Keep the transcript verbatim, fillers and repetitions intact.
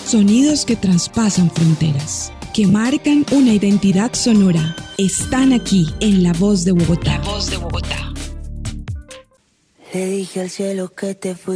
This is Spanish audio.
Sonidos que traspasan fronteras, que marcan una identidad sonora. Están aquí en La Voz de Bogotá. La Voz de Bogotá. Le dije al cielo que te fui.